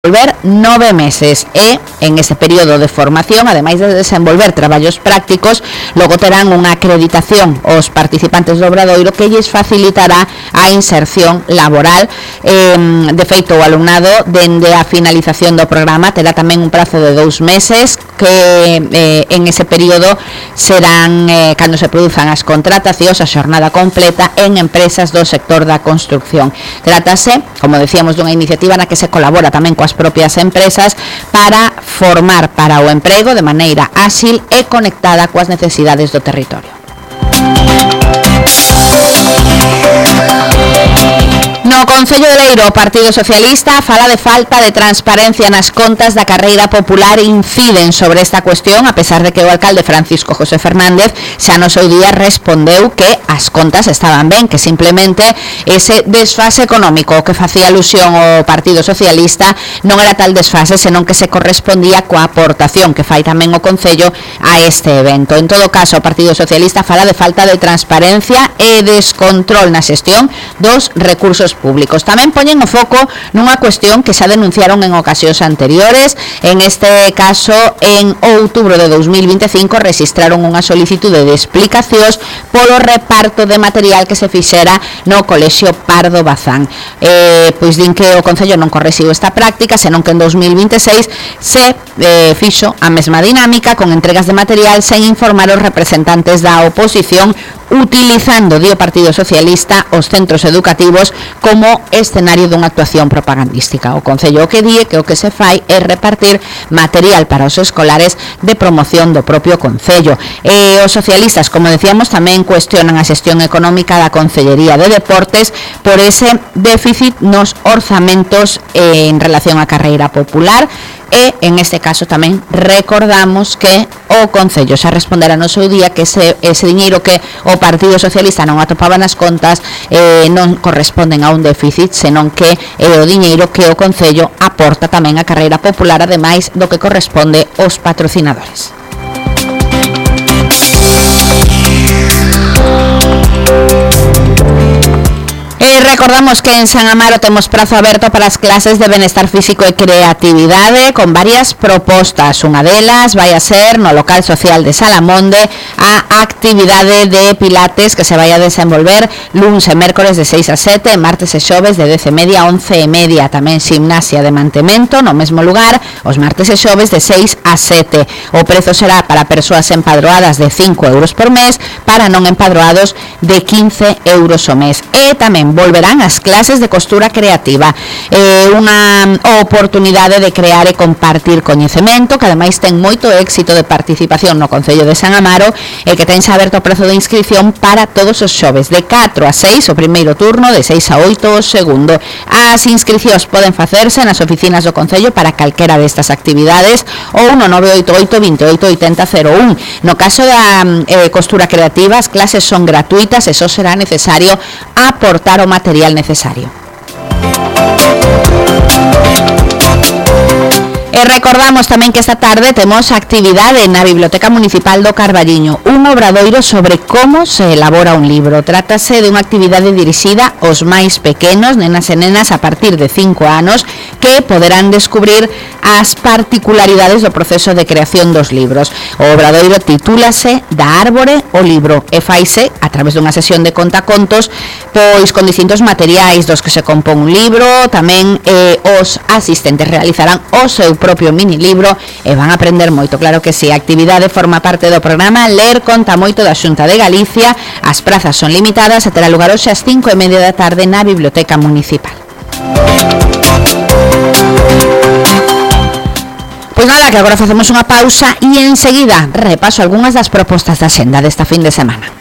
volver 9 meses e en ese período de formación, ademais de desenvolver traballos prácticos, logo terán unha acreditación aos participantes do obradoiro que lles facilitará a inserción laboral. De feito, o alumnado dende a finalización do programa terá tamén un prazo de 2 meses que en ese período serán cando se produzan as contratacións a xornada completa en empresas do sector da construcción. Trátase, como decíamos, dunha iniciativa na que se colabora tamén coas propias empresas para formar para o emprego de maneira áxil e conectada coas necesidades do territorio. No Concello de Leiro, o Partido Socialista fala de falta de transparencia nas contas da carreira popular e inciden sobre esta cuestión, a pesar de que o alcalde Francisco José Fernández xa no seu día respondeu que as contas estaban ben, que simplemente ese desfase económico que facía alusión ao Partido Socialista non era tal desfase, senón que se correspondía coa aportación que fai tamén o Concello a este evento. En todo caso, o Partido Socialista fala de falta de transparencia e descontrol na xestión dos recursos públicos. Tamén poñen o foco nunha cuestión que xa denunciaron en ocasións anteriores. En este caso, en outubro de 2025 registraron unha solicitude de explicacións polo reparto de material que se fixera no Colexio Pardo Bazán. Pois din que o Concello non correxiu esta práctica, senón que en 2026 se fixo a mesma dinámica con entregas de material sen informar os representantes da oposición, utilizando, di o Partido Socialista, os centros educativos como escenario dunha actuación propagandística. O Concello o que di que o que se fai é repartir material para os escolares de promoción do propio Concello. Os socialistas, como decíamos, tamén cuestionan a xestión económica da Concellería de Deportes por ese déficit nos orzamentos en relación á carreira popular. E, en este caso, tamén recordamos que o Concello xa respondera no seu día que ese diñeiro que o Partido Socialista non atopaba nas contas non corresponden a un déficit, senón que é o diñeiro que o Concello aporta tamén á carreira popular, ademais do que corresponde aos patrocinadores. Recordamos que en San Amaro temos prazo aberto para as clases de benestar físico e creatividade con varias propostas. Unha delas vai a ser no local social de Salamonde a actividade de pilates que se vai a desenvolver luns e mércores de 6 a 7, martes e xoves de 10:30 a 11:30. Tamén gimnasia de mantemento no mesmo lugar os martes e xoves de 6 a 7. O prezo será para persoas empadroadas de 5 euros por mes, para non empadroados de 15 euros o mes. E tamén volverán as clases de costura creativa, unha oportunidade de crear e compartir coñecemento que ademais ten moito éxito de participación no Concello de San Amaro e que ten xa aberto o prezo de inscripción para todos os xoves de 4 a 6 o primeiro turno, de 6 a 8 o segundo. As inscripcións poden facerse nas oficinas do Concello para calquera destas actividades ou no 988 28 80 01. No caso da costura creativa, as clases son gratuitas e só será necesario aportar o material necesario. E recordamos tamén que esta tarde temos actividade na Biblioteca Municipal do Carballiño, un obradoiro sobre como se elabora un libro. Trátase de unha actividade dirixida aos máis pequenos, nenas e nenas a partir de 5 anos, que poderán descubrir as particularidades do proceso de creación dos libros. O obradoiro titúlase Da árbore o libro e faise a través dunha sesión de contacontos, pois con distintos materiais dos que se compón un libro. Tamén os asistentes realizarán o seu propio mini libro e van a aprender moito, claro que sí. A actividade forma parte do programa Ler Conta Moito da Xunta de Galicia. As prazas son limitadas e terá lugar hoxe ás 5:30 da tarde na Biblioteca Municipal. Pois nada, que agora facemos unha pausa e enseguida repaso algunhas das propostas da xenda desta fin de semana.